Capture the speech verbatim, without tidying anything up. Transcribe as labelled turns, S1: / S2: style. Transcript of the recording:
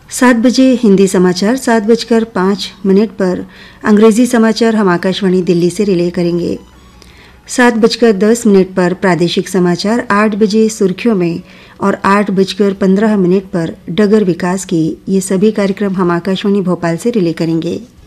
S1: सात बजे हिंदी समाचार, सात बजकर पाँच मिनट पर अंग्रेजी समाचार हम आकाशवाणी दिल्ली से रिले करेंगे। सात बजकर दस मिनट पर प्रादेशिक समाचार, आठ बजे सुर्खियों में और आठ बजकर पंद्रह मिनट पर डगर विकास की ये सभी कार्यक्रम हम आकाशवाणी भोपाल से रिले करेंगे।